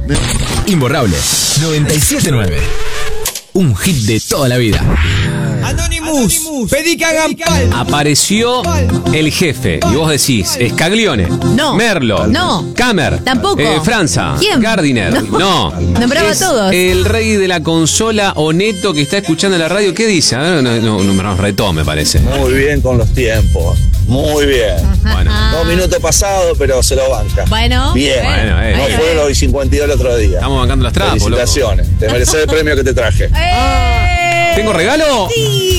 Imborrable 97.9. Un hit de toda la vida. Anonymous, pedí que hagan palma. Apareció el jefe y vos decís, Scaglione, No. Merlo, No. Camer, Tampoco. Franza, ¿Quién? Gardiner, no. Nombraba Es a todos. el rey de la consola Oneto que está escuchando la radio. ¿Qué dice? A ver, no, nos retó, me parece. Muy bien con los tiempos. Muy bien. Bueno, 2 minutos pasados, pero se lo banca. Bueno. Bien. Bueno, No bien. fueron los 52 el otro día. Estamos bancando las trapos, loco. Felicitaciones. Te mereces el premio que te traje. ¿Tengo regalo? Sí.